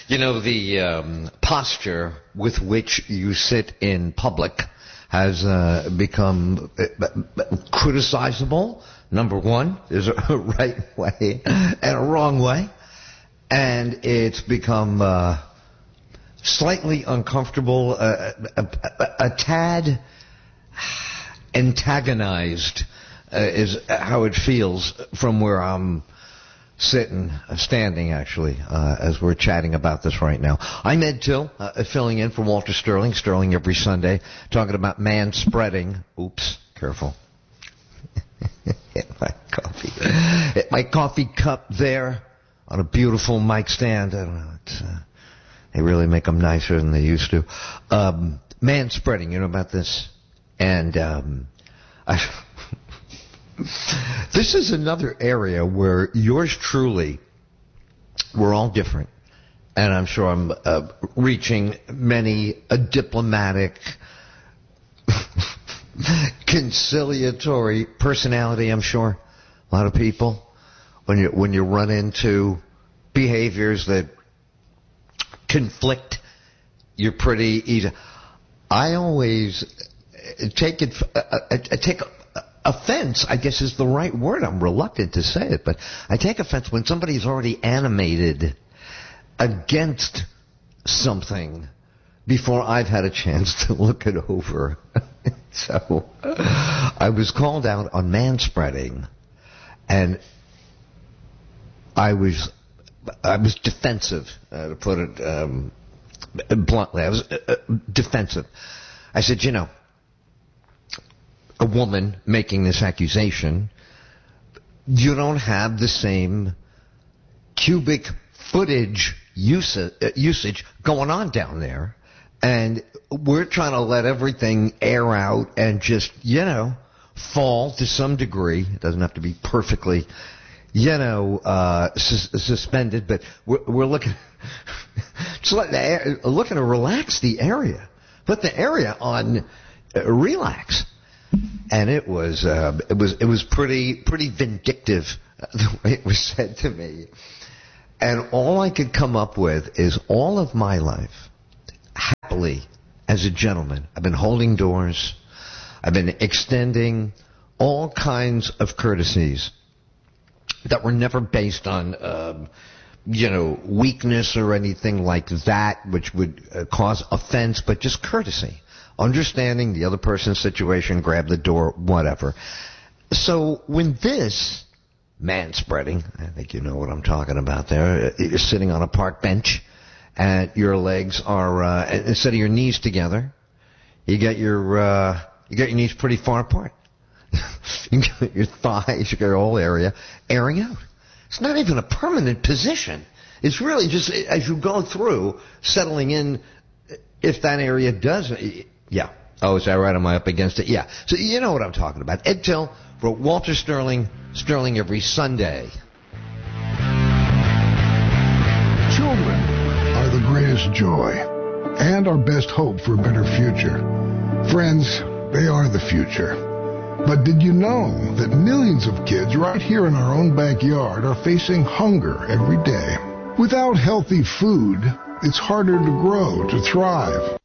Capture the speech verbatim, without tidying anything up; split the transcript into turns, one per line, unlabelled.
You know, the um, posture with which you sit in public has uh, become uh, criticizable. Number one, there's a right way and a wrong way. And it's become uh, slightly uncomfortable, uh, a, a, a tad antagonized uh, is how it feels from where I'm sitting, uh, standing actually, uh, as we're chatting about this right now. I'm Ed Till, uh, filling in for Walter Sterling, Sterling every Sunday, talking about man spreading. Oops, careful. Hit my coffee. Hit my coffee cup there on a beautiful mic stand. I don't know. It's, uh, they really make them nicer than they used to. Um, man spreading, you know about this? And um, I, this is another area where yours truly, we're all different. And I'm sure I'm uh, reaching many a diplomatic, conciliatory personality, I'm sure. A lot of people, when you when you run into behaviors that conflict, you're pretty easy. I always take it, uh, take offense, I guess is the right word. I'm reluctant to say it, but I take offense when somebody's already animated against something before I've had a chance to look it over. So I was called out on manspreading, and I was I was defensive, uh, to put it um, bluntly. I was uh, defensive. I said, you know, a woman making this accusation, you don't have the same cubic footage usage, uh, usage going on down there. And we're trying to let everything air out and just, you know, fall to some degree. It doesn't have to be perfectly, you know, uh, sus- suspended, but we're, we're looking, just let the air, looking to relax the area. Put the area on uh, relax. And it was, uh, it was, it was pretty, pretty vindictive, uh, the way it was said to me. And all I could come up with is all of my life, happily, as a gentleman, I've been holding doors. I've been extending all kinds of courtesies that were never based on, um, you know, weakness or anything like that, which would uh, cause offense, but just courtesy. Understanding the other person's situation, grab the door, whatever. So when this manspreading, I think you know what I'm talking about there, you're sitting on a park bench, and your legs are, uh, instead of your knees together, you get your, uh, you get your knees pretty far apart. You got your thighs, you got your whole area airing out. It's not even a permanent position. It's really just, as you go through, settling in, if that area does, yeah. Oh, is that right? Am I up against it? Yeah. So you know what I'm talking about. Ed Till for Walter Sterling, Sterling every Sunday.
Children are the greatest joy and our best hope for a better future. Friends, they are the future. But did you know that millions of kids right here in our own backyard are facing hunger every day? Without healthy food, it's harder to grow, to thrive.